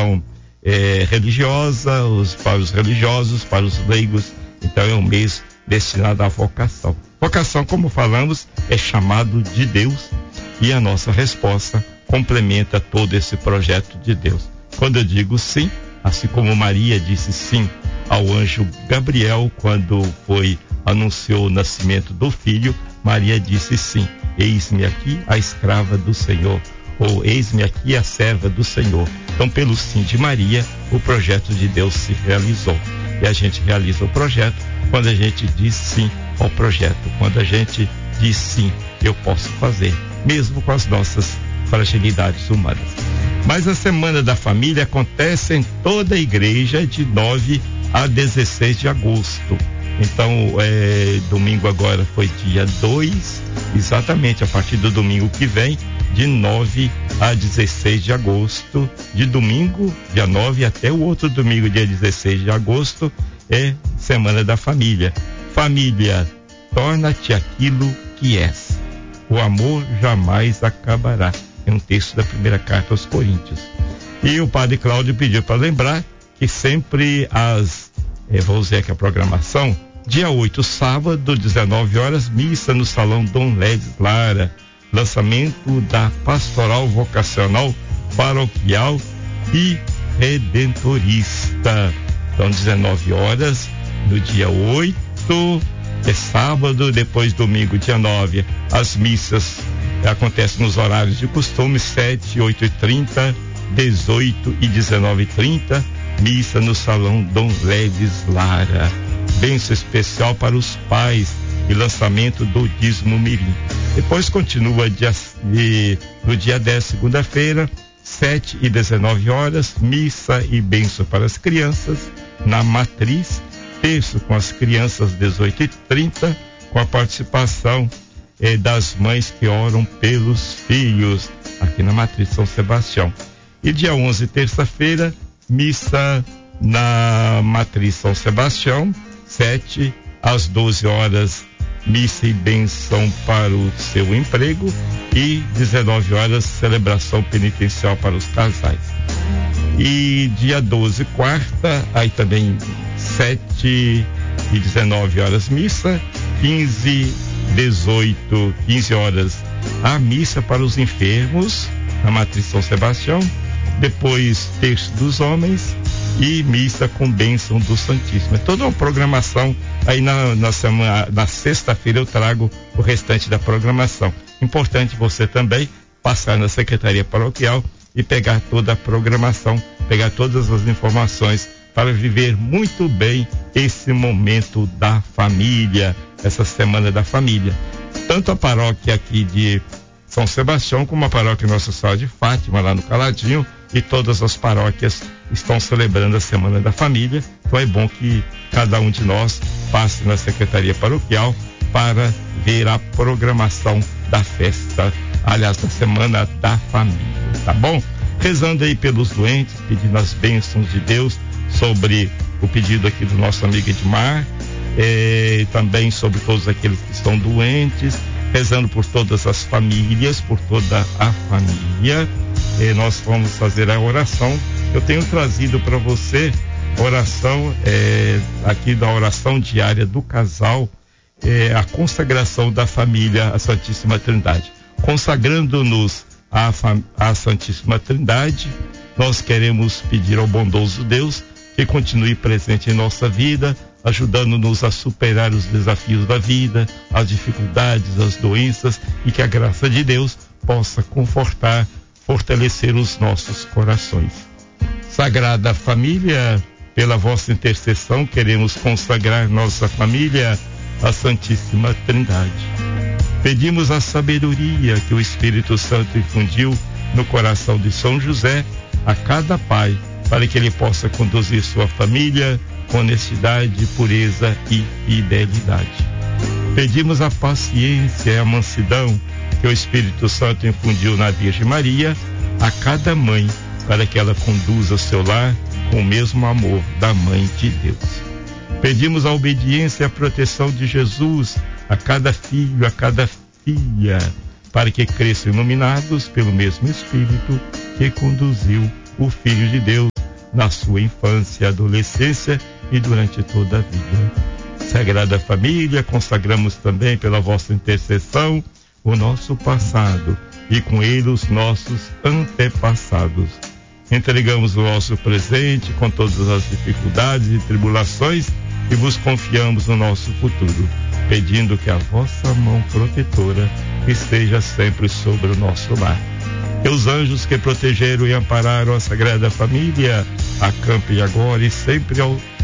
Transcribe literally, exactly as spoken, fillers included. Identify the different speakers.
Speaker 1: é, religiosa, os, para os religiosos, para os leigos. Então é um mês destinado à vocação. Vocação, como falamos, é chamado de Deus, e a nossa resposta complementa todo esse projeto de Deus. Quando eu digo sim, assim como Maria disse sim ao anjo Gabriel quando foi anunciou o nascimento do filho, Maria disse sim: eis-me aqui a escrava do Senhor, ou eis-me aqui a serva do Senhor. Então, pelo sim de Maria, o projeto de Deus se realizou. E a gente realiza o projeto quando a gente diz sim ao projeto, quando a gente diz sim, eu posso fazer, mesmo com as nossas fragilidades humanas. Mas a Semana da Família acontece em toda a igreja de nove a dezesseis de agosto. Então, é, domingo agora foi dia dois, exatamente a partir do domingo que vem, de nove a dezesseis de agosto, de domingo, dia nove, até o outro domingo, dia dezesseis de agosto, é Semana da Família. Família, torna-te aquilo que és. O amor jamais acabará. É um texto da primeira carta aos Coríntios. E o padre Cláudio pediu para lembrar que sempre as, eh, vou dizer aqui a programação, dia oito, sábado, dezenove horas, missa no Salão Dom Ledes Lara, lançamento da Pastoral Vocacional Paroquial e Redentorista. Então, dezenove horas, no dia oito, é sábado, depois domingo, dia nove, as missas acontecem nos horários de costume, sete, oito e trinta, dezoito e dezenove e trinta, missa no Salão Dom Ledes Lara. Bênção especial para os pais e lançamento do dízimo mirim. Depois continua dia, de, no dia dez, segunda-feira, sete e dezenove horas, missa e bênção para as crianças na matriz, terço com as crianças dezoito e trinta, com a participação eh, das mães que oram pelos filhos, aqui na matriz São Sebastião. E dia onze, terça-feira, missa na matriz São Sebastião, sete às doze horas, missa e bênção para o seu emprego, e dezenove horas, celebração penitencial para os casais. E dia doze, quarta, aí também sete e dezenove horas missa, quinze, dezoito, quinze horas a missa para os enfermos na matriz São Sebastião, depois terço dos homens e missa com bênção do Santíssimo. É toda uma programação. Aí na, na semana, na sexta-feira eu trago o restante da programação. Importante você também passar na Secretaria Paroquial e pegar toda a programação, pegar todas as informações para viver muito bem esse momento da família, essa Semana da Família. Tanto a paróquia aqui de São Sebastião, como a paróquia Nossa Senhora de Fátima, lá no Caladinho, e todas as paróquias estão celebrando a Semana da Família. Então é bom que cada um de nós passe na Secretaria Paroquial para ver a programação da festa, aliás, da Semana da Família, tá bom? Rezando aí pelos doentes, pedindo as bênçãos de Deus sobre o pedido aqui do nosso amigo Edmar, eh, também sobre todos aqueles que estão doentes, rezando por todas as famílias, por toda a família. Eh, nós vamos fazer a oração. Eu tenho trazido para você oração, eh, aqui da oração diária do casal, eh, a consagração da família à Santíssima Trindade. Consagrando-nos à, fam- à Santíssima Trindade, nós queremos pedir ao bondoso Deus que continue presente em nossa vida, ajudando-nos a superar os desafios da vida, as dificuldades, as doenças, e que a graça de Deus possa confortar, fortalecer os nossos corações. Sagrada Família, pela vossa intercessão, queremos consagrar nossa família à Santíssima Trindade. Pedimos a sabedoria que o Espírito Santo infundiu no coração de São José a cada pai, para que ele possa conduzir sua família com honestidade, pureza e fidelidade. Pedimos a paciência e a mansidão que o Espírito Santo infundiu na Virgem Maria a cada mãe, para que ela conduza o seu lar com o mesmo amor da Mãe de Deus. Pedimos a obediência e a proteção de Jesus a cada filho, a cada filha, para que cresçam iluminados pelo mesmo Espírito que conduziu o Filho de Deus. na sua infância, adolescência e durante toda a vida. Sagrada Família, consagramos também pela vossa intercessão o nosso passado e com ele os nossos antepassados. Entregamos o nosso presente com todas as dificuldades e tribulações e vos confiamos no nosso futuro, pedindo que a vossa mão protetora esteja sempre sobre o nosso lar. Que os anjos que protegeram e ampararam a Sagrada Família acampem agora e sempre ao